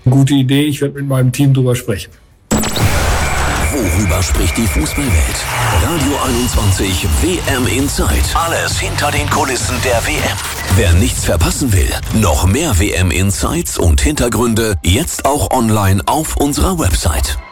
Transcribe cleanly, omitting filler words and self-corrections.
Gute Idee, ich werde mit meinem Team drüber sprechen. Worüber spricht die Fußballwelt? Radio 21 WM Insight. Alles hinter den Kulissen der WM. Wer nichts verpassen will, noch mehr WM Insights und Hintergründe jetzt auch online auf unserer Website.